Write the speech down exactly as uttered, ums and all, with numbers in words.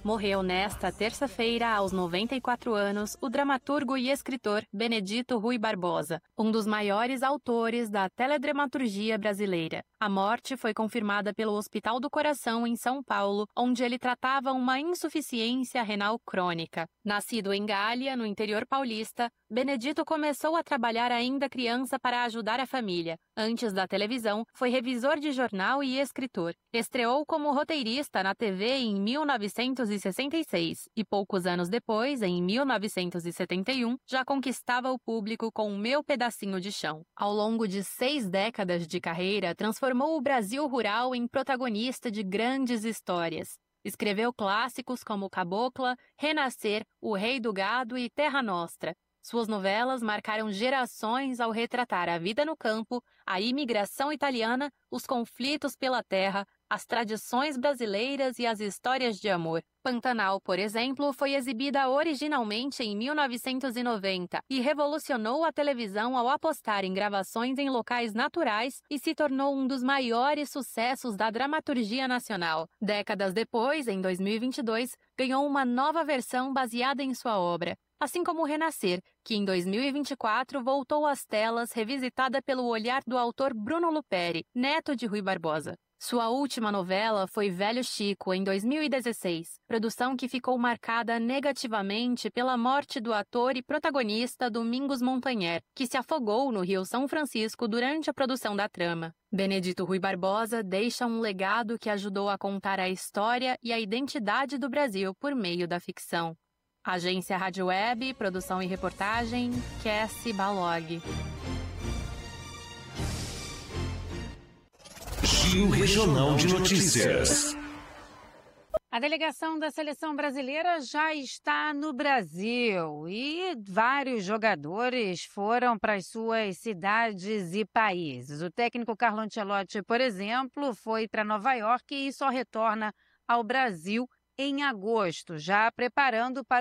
Morreu nesta terça-feira, aos noventa e quatro anos, o dramaturgo e escritor Benedito Rui Barbosa, um dos maiores autores da teledramaturgia brasileira. A morte foi confirmada pelo Hospital do Coração, em São Paulo, onde ele tratava uma insuficiência renal crônica. Nascido em Gália, no interior paulista, Benedito começou a trabalhar ainda criança para ajudar a família. Antes da televisão, foi revisor de jornal e escritor. Estreou como roteirista na T V em mil novecentos e sessenta e seis e poucos anos depois, em mil novecentos e setenta e um, já conquistava o público com O Meu Pedacinho de Chão. Ao longo de seis décadas de carreira, transformou o Brasil rural em protagonista de grandes histórias. Escreveu clássicos como Cabocla, Renascer, O Rei do Gado e Terra Nostra. Suas novelas marcaram gerações ao retratar a vida no campo, a imigração italiana, os conflitos pela terra, as tradições brasileiras e as histórias de amor. Pantanal, por exemplo, foi exibida originalmente em mil novecentos e noventa e revolucionou a televisão ao apostar em gravações em locais naturais e se tornou um dos maiores sucessos da dramaturgia nacional. Décadas depois, em dois mil e vinte e dois, ganhou uma nova versão baseada em sua obra. Assim como Renascer, que em dois mil e vinte e quatro voltou às telas revisitada pelo olhar do autor Bruno Luperi, neto de Rui Barbosa. Sua última novela foi Velho Chico, em dois mil e dezesseis, produção que ficou marcada negativamente pela morte do ator e protagonista Domingos Montanher, que se afogou no Rio São Francisco durante a produção da trama. Benedito Rui Barbosa deixa um legado que ajudou a contar a história e a identidade do Brasil por meio da ficção. Agência Rádio Web, produção e reportagem, Cassie Balog. Giro Regional de Notícias. A delegação da seleção brasileira já está no Brasil e vários jogadores foram para as suas cidades e países. O técnico Carlo Ancelotti, por exemplo, foi para Nova York e só retorna ao Brasil em agosto, já preparando para